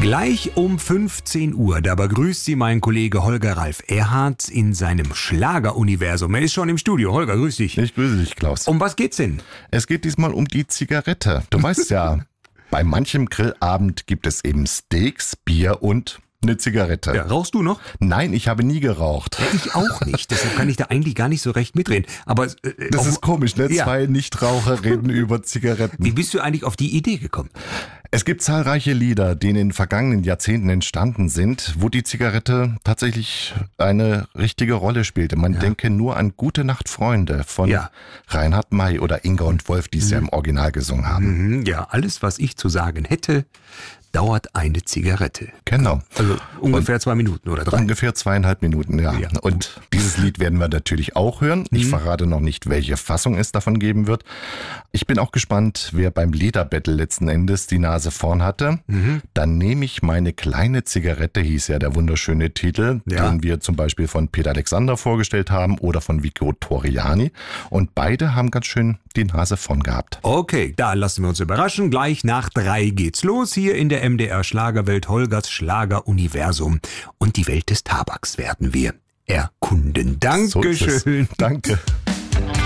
Gleich um 15 Uhr, da begrüßt Sie mein Kollege Holger Ralf Erhardt in seinem Schlageruniversum. Er ist schon im Studio. Holger, grüß dich. Ich grüße dich, Klaus. Um was geht's denn? Es geht diesmal um die Zigarette. Du weißt ja, bei manchem Grillabend gibt es eben Steaks, Bier und eine Zigarette. Ja, rauchst du noch? Nein, ich habe nie geraucht. Ja, ich auch nicht. Deshalb kann ich da eigentlich gar nicht so recht mitreden. Aber Das ist komisch, ne? Ja. Zwei Nichtraucher reden über Zigaretten. Wie bist du eigentlich auf die Idee gekommen? Es gibt zahlreiche Lieder, die in den vergangenen Jahrzehnten entstanden sind, wo die Zigarette tatsächlich eine richtige Rolle spielte. Man denke nur an Gute Nacht, Freunde von Reinhard May oder Inga und Wolf, die es ja im Original gesungen haben. Ja, alles, was ich zu sagen hätte, dauert eine Zigarette. Genau. Also ungefähr 2 Minuten oder 3. Ungefähr 2,5 Minuten, ja. Und dieses Lied werden wir natürlich auch hören. Ich verrate noch nicht, welche Fassung es davon geben wird. Ich bin auch gespannt, wer beim Liederbattle letzten Endes die Nase vorn hatte. Dann nehme ich meine kleine Zigarette, hieß ja der wunderschöne Titel, den wir zum Beispiel von Peter Alexander vorgestellt haben oder von Vico Torriani. Und beide haben ganz schön die Nase vorn gehabt. Okay, da lassen wir uns überraschen. Gleich nach 3 geht's los hier in der MDR Schlagerwelt, Holgers Schlageruniversum. Und die Welt des Tabaks werden wir erkunden. Dankeschön. Danke.